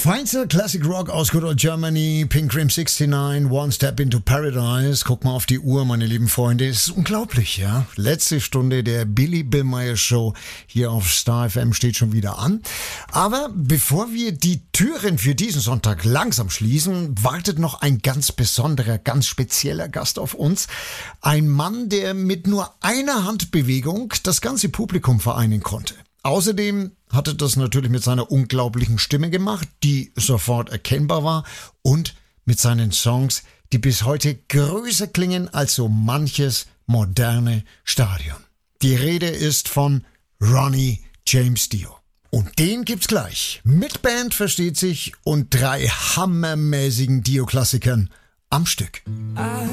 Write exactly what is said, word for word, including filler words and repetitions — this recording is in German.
Feinster Classic Rock aus Good Old Germany, Pink Cream neunundsechzig, One Step into Paradise. Guck mal auf die Uhr, meine lieben Freunde. Es ist unglaublich, ja. Letzte Stunde der Billy Billmeyer Show hier auf Star F M steht schon wieder an. Aber bevor wir die Türen für diesen Sonntag langsam schließen, wartet noch ein ganz besonderer, ganz spezieller Gast auf uns. Ein Mann, der mit nur einer Handbewegung das ganze Publikum vereinen konnte. Außerdem hat er das natürlich mit seiner unglaublichen Stimme gemacht, die sofort erkennbar war, und mit seinen Songs, die bis heute größer klingen als so manches moderne Stadion. Die Rede ist von Ronnie James Dio. Und den gibt's gleich. Mit Band, versteht sich, und drei hammermäßigen Dio-Klassikern am Stück.